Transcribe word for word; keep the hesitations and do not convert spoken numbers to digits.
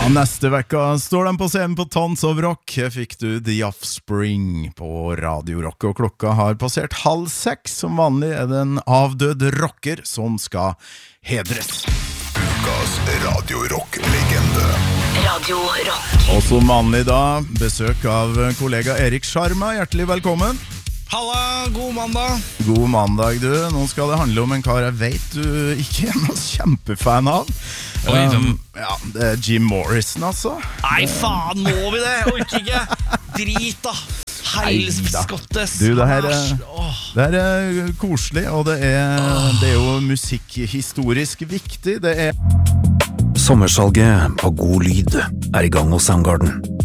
Neste vecka står de på scenen på Tons of Rock. Fikk du The Offspring på Radio Rock, og klokka har passert halv seks. Som vanlig er det en avdød rocker som skal hedres. Ukas Radio Rock-legende. Radio Rock. Og som vanlig da, besøk av kollega Erik Sharma. Hjertelig velkommen. Halla, god mandag. God mandag, du. Nå skal det handle om en kar jeg vet du ikke er noen kjempefan av. Oi, um, ja, det er Jim Morrison, altså. Nei, faen, må vi det? Jeg orker ikke. Drit da. Helskottes. Du, det her er, det her er koselig, og det er, det er jo musikkhistorisk viktig. Det er Sommersalget på God Lyd er i gang hos Soundgarden.